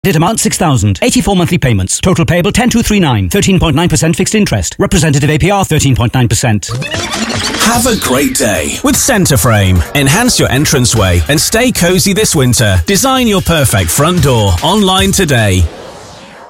Credit amount 6,000. 84 monthly payments. Total payable 10,239. 13.9% fixed interest. Representative APR 13.9%. Have a great day with Centreframe. Enhance your entranceway and stay cozy this winter. Design your perfect front door online today.